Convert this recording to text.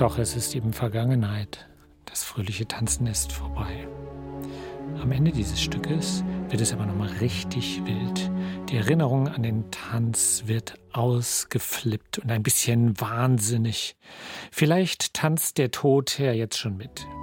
Doch es ist eben Vergangenheit. Das fröhliche Tanzen ist vorbei. Am Ende dieses Stückes wird es aber nochmal richtig wild. Die Erinnerung an den Tanz wird ausgeflippt und ein bisschen wahnsinnig. Vielleicht tanzt der Tod ja jetzt schon mit.